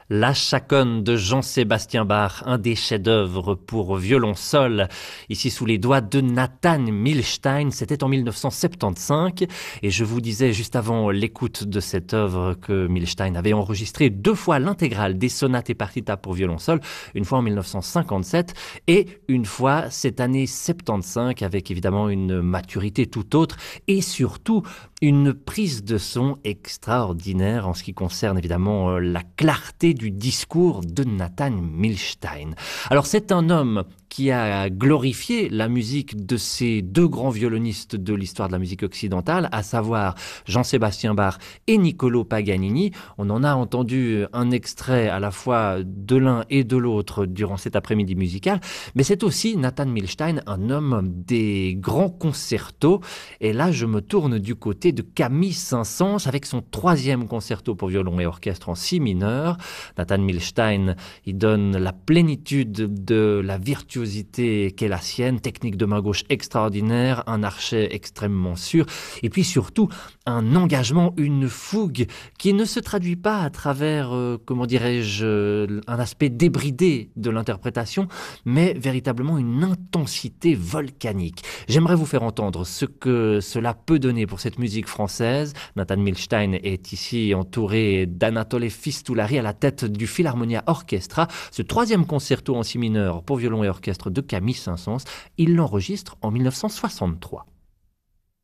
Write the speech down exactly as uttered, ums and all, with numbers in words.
La Chaconne de Jean-Sébastien Bach, un des chefs-d'œuvre pour violon-sol, ici sous les doigts de Nathan Milstein, c'était en mille neuf cent soixante-quinze, et je vous disais juste avant l'écoute de cette œuvre que Milstein avait enregistré deux fois l'intégrale des sonates et partitas pour violon-sol, une fois en mille neuf cent cinquante-sept et une fois cette année soixante-quinze, avec évidemment une maturité tout autre, et surtout une prise de son extraordinaire en ce qui concerne évidemment la clarté du discours de Nathan Milstein. Alors c'est un homme qui a glorifié la musique de ces deux grands violonistes de l'histoire de la musique occidentale, à savoir Jean-Sébastien Bach et Niccolò Paganini. On en a entendu un extrait à la fois de l'un et de l'autre durant cet après-midi musical, mais c'est aussi Nathan Milstein, un homme des grands concertos. Et là, je me tourne du côté de Camille Saint-Saëns avec son troisième concerto pour violon et orchestre en si mineur. Nathan Milstein, il donne la plénitude de la virtuosité qu'est la sienne, technique de main gauche extraordinaire, un archet extrêmement sûr, et puis surtout un engagement, une fougue qui ne se traduit pas à travers, euh, comment dirais-je, un aspect débridé de l'interprétation, mais véritablement une intensité volcanique. J'aimerais vous faire entendre ce que cela peut donner pour cette musique française. Nathan Milstein est ici entouré d'Anatole Fistulari à la tête du Philharmonia Orchestra. Ce troisième concerto en si mineur pour violon et orchestre de Camille Saint-Saëns, il l'enregistre en mille neuf cent soixante-trois.